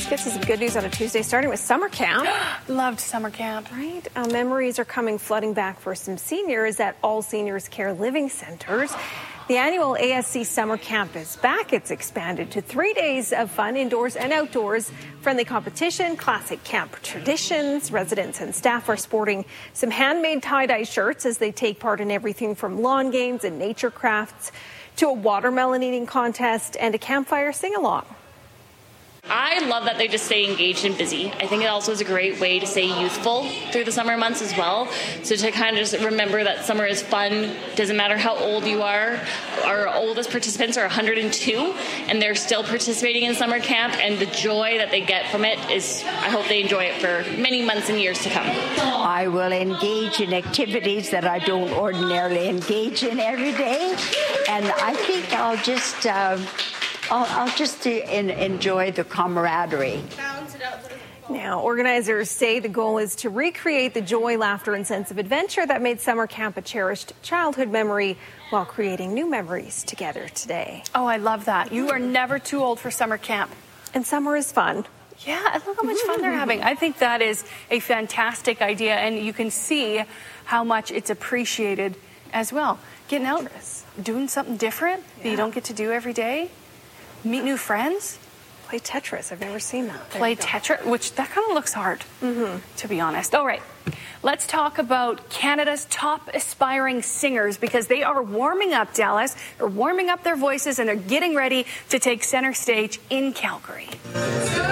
Get some good news on a Tuesday, starting with summer camp. Loved summer camp. Right. Memories are coming flooding back for some seniors at all seniors care living centers. The annual ASC summer camp is back. It's expanded to 3 days of fun indoors and outdoors, friendly competition, classic camp traditions. Residents and staff are sporting some handmade tie-dye shirts as they take part in everything from lawn games and nature crafts to a watermelon eating contest and a campfire sing-along. I love that they just stay engaged and busy. I think it also is a great way to stay youthful through the summer months as well. So to kind of just remember that summer is fun, doesn't matter how old you are. Our oldest participants are 102, and they're still participating in summer camp, and the joy that they get from it is, I hope they enjoy it for many months and years to come. I will engage in activities that I don't ordinarily engage in every day, and I think I'll just enjoy the camaraderie. Now, organizers say the goal is to recreate the joy, laughter, and sense of adventure that made summer camp a cherished childhood memory while creating new memories together today. Oh, I love that. You are never too old for summer camp. And summer is fun. Yeah, I love how much fun they're having. I think that is a fantastic idea, and you can see how much it's appreciated as well. Getting out, doing something different that you don't get to do every day. Meet new friends. Play Tetris. I've never seen that. Play Tetris, which that kind of looks hard, to be honest. All right, let's talk about Canada's top aspiring singers because they are warming up, Dallas. They're warming up their voices and they're getting ready to take center stage in Calgary.